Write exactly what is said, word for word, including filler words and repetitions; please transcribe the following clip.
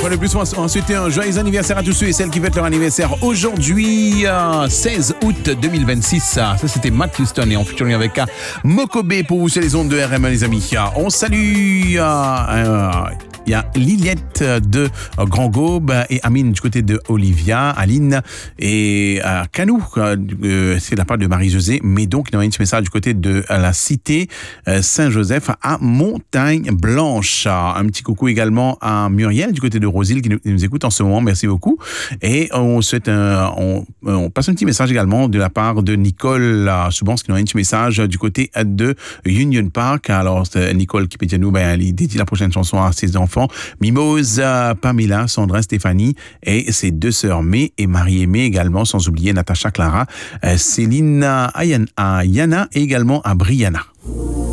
fois de plus, on va souhaiter un joyeux anniversaire à tous ceux et celles qui fêtent leur anniversaire aujourd'hui, euh, seize août deux mille vingt-six. Ça, c'était Matt Houston et en featuring avec euh, Mokobe pour vous sur les ondes de R M, les amis. On salue... Euh, euh, Il y a Liliette de Grand Gaube et Amine du côté de Olivia, Aline et euh, Canou, euh, c'est de la part de Marie-Josée, mais donc il y a un petit message du côté de la cité euh, Saint-Joseph à Montagne-Blanche. Un petit coucou également à Muriel du côté de Rosille qui nous, qui nous écoute en ce moment, merci beaucoup. Et on souhaite un, on, on passe un petit message également de la part de Nicole Soubans qui nous a un petit message du côté de Union Park. Alors Nicole qui peut dire nous, ben, elle dédie la prochaine chanson à ses enfants. Mimose, Pamela, Sandra, Stéphanie et ses deux sœurs May et Marie-Aimée également, sans oublier Natacha Clara, Céline, Ayana et également à Brianna.